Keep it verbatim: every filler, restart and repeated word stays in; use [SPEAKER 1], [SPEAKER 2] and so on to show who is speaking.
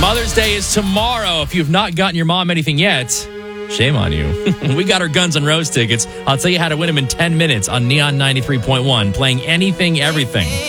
[SPEAKER 1] Mother's Day is tomorrow. If you've not gotten your mom anything yet, shame on you. We got her Guns N' Roses tickets. I'll tell you how to win them in ten minutes on Neon ninety-three point one, playing anything, everything.